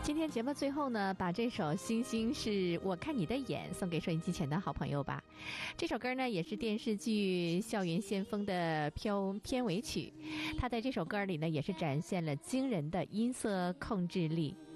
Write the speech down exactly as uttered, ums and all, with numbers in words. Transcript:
今天节目最后呢，把这首《星星是我看你的眼》送给收音机前的好朋友吧。这首歌呢，也是电视剧《校园先锋》的片片尾曲。它在这首歌里呢，也是展现了惊人的音色控制力。